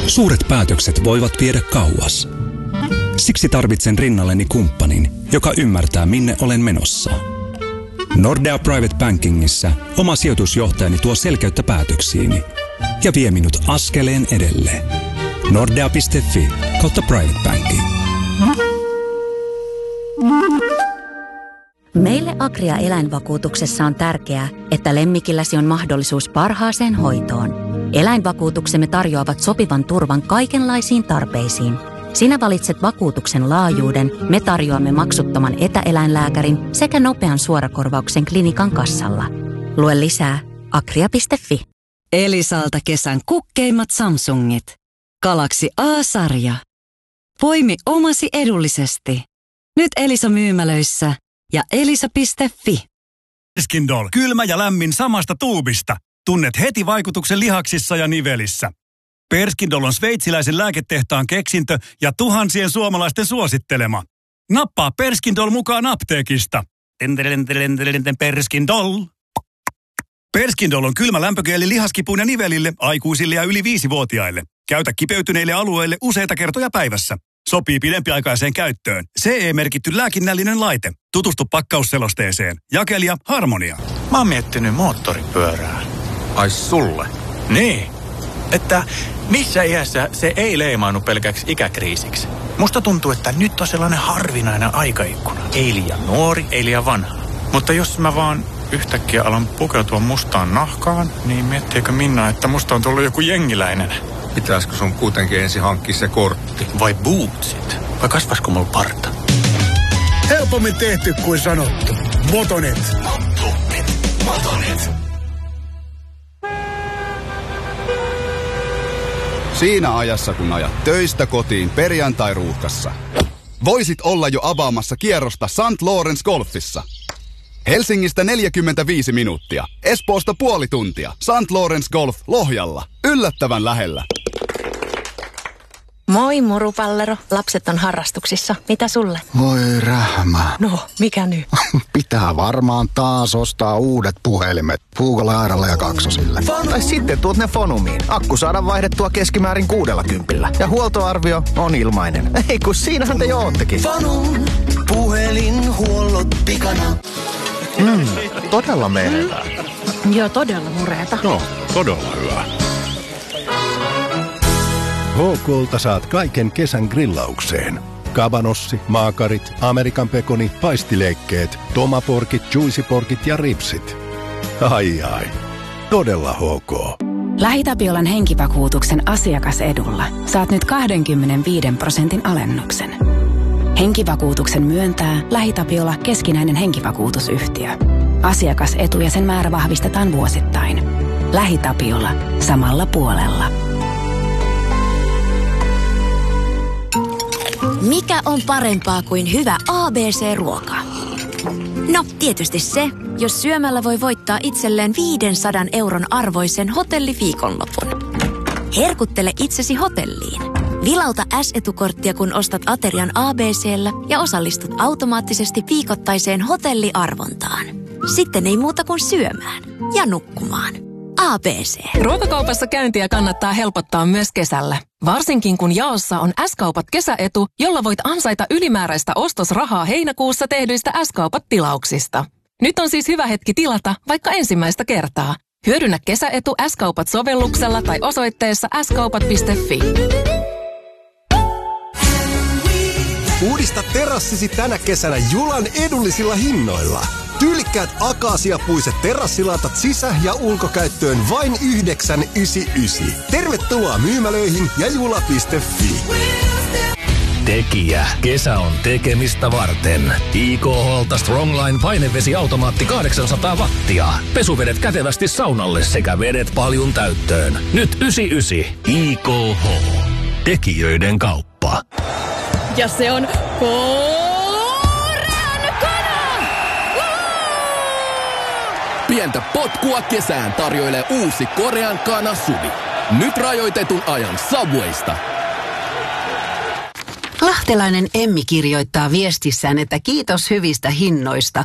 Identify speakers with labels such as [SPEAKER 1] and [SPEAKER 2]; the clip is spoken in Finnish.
[SPEAKER 1] Suuret päätökset voivat viedä kauas. Siksi tarvitsen rinnalleni kumppanin, joka ymmärtää, minne olen menossa. Nordea Private Bankingissa oma sijoitusjohtajani tuo selkeyttä päätöksiini ja vie minut askeleen edelleen. Nordea.fi/private banking.
[SPEAKER 2] Meille Agria eläinvakuutuksessa on tärkeää, että lemmikilläsi on mahdollisuus parhaaseen hoitoon. Eläinvakuutuksemme tarjoavat sopivan turvan kaikenlaisiin tarpeisiin. Sinä valitset vakuutuksen laajuuden, me tarjoamme maksuttoman etäeläinlääkärin sekä nopean suorakorvauksen klinikan kassalla. Lue lisää agria.fi.
[SPEAKER 3] Elisalta kesän kukkeimmat Samsungit. Galaxy A-sarja. Poimi omasi edullisesti. Nyt Elisa-myymälöissä ja elisa.fi.
[SPEAKER 4] Perskindol, kylmä ja lämmin samasta tuubista. Tunnet heti vaikutuksen lihaksissa ja nivelissä. Perskindol on sveitsiläisen lääketehtaan keksintö ja tuhansien suomalaisten suosittelema. Nappaa Perskindol mukaan apteekista. Perskindol. Perskindol on kylmä lämpökieli lihaskipuun ja nivelille, aikuisille ja yli 5-vuotiaille. Käytä kipeytyneille alueille useita kertoja päivässä. Sopii pidempiaikaiseen käyttöön. CE-merkitty lääkinnällinen laite. Tutustu pakkausselosteeseen. Jakelija Harmonia.
[SPEAKER 5] Mä oon miettinyt moottoripyörää.
[SPEAKER 6] Ai sulle?
[SPEAKER 5] Niin. Että missä iässä se ei leimaannu pelkäksi ikäkriisiksi. Musta tuntuu, että nyt on sellainen harvinainen aikaikkuna. Ei liian nuori, ei liian vanha. Mutta jos mä vaan yhtäkkiä alan pukeutua mustaan nahkaan, niin miettiikö Minna, että musta on tullut joku jengiläinen?
[SPEAKER 6] Pitäisikö sun kuitenkin ensin hankkia se kortti?
[SPEAKER 5] Vai bootsit? Vai kasvaisiko mulla parta?
[SPEAKER 7] Helpommin tehty kuin sanottu. Motonet.
[SPEAKER 5] Motonet.
[SPEAKER 8] Siinä ajassa, kun ajat töistä kotiin perjantai-ruuhkassa. Voisit olla jo avaamassa kierrosta St. Lawrence Golfissa. Helsingistä 45 minuuttia. Espoosta puoli tuntia. St. Lawrence Golf Lohjalla. Yllättävän lähellä.
[SPEAKER 9] Moi murupallero. Lapset on harrastuksissa. Mitä sulle?
[SPEAKER 10] Voi rähmä.
[SPEAKER 9] No, mikä nyt?
[SPEAKER 10] Pitää varmaan taas ostaa uudet puhelimet. Puukolla, Airalla ja Kaksosille.
[SPEAKER 11] Tai sitten tuot ne Fonumiin. Akku saadaan vaihdettua keskimäärin 60. Ja huoltoarvio on ilmainen. Ei kun siinähän te jo oottekin.
[SPEAKER 12] Fonum, puhelinhuollot pikana.
[SPEAKER 11] Todella menetä.
[SPEAKER 9] Joo, todella mureeta.
[SPEAKER 13] No, todella hyvä. HK:lta saat kaiken kesän grillaukseen. Kabanossi, maakarit, Amerikan pekoni, paistileikkeet, tomaporkit, juicyporkit ja ripsit. Ai ai, todella HK.
[SPEAKER 14] LähiTapiolan henkivakuutuksen asiakasedulla saat nyt 25% alennuksen. Henkivakuutuksen myöntää LähiTapiola keskinäinen henkivakuutusyhtiö. Asiakasetu ja sen määrä vahvistetaan vuosittain. LähiTapiola samalla puolella.
[SPEAKER 15] Mikä on parempaa kuin hyvä ABC-ruoka? No, tietysti se, jos syömällä voi voittaa itselleen 500 € arvoisen hotelliviikonlopun. Herkuttele itsesi hotelliin. Vilauta S-etukorttia, kun ostat aterian ABC:llä ja osallistut automaattisesti viikoittaiseen hotelliarvontaan. Sitten ei muuta kuin syömään ja nukkumaan. ABC.
[SPEAKER 16] Ruokakaupassa käyntiä kannattaa helpottaa myös kesällä. Varsinkin kun jaossa on S-kaupat kesäetu, jolla voit ansaita ylimääräistä ostosrahaa heinäkuussa tehdyistä S-kaupat-tilauksista. Nyt on siis hyvä hetki tilata vaikka ensimmäistä kertaa. Hyödynnä kesäetu S-kaupat-sovelluksella tai osoitteessa skaupat.fi.
[SPEAKER 17] Uudista terassisi tänä kesänä Julan edullisilla hinnoilla. Tyylikkäät akaasiapuiset terassilatat sisä- ja ulkokäyttöön vain 9,99. Tervetuloa myymälöihin ja jula.fi.
[SPEAKER 18] Tekijä. Kesä on tekemistä varten. IKH:lta Strongline painevesiautomaatti 800 wattia. Pesuvedet kätevästi saunalle sekä vedet paljun täyttöön. Nyt 99. IKH. Tekijöiden kauppa.
[SPEAKER 16] Ja se on
[SPEAKER 19] Pientä potkua kesään tarjoilee uusi Korean Kana Subi. Nyt rajoitetun ajan Subwaysta.
[SPEAKER 20] Lahtelainen Emmi kirjoittaa viestissään, että kiitos hyvistä hinnoista.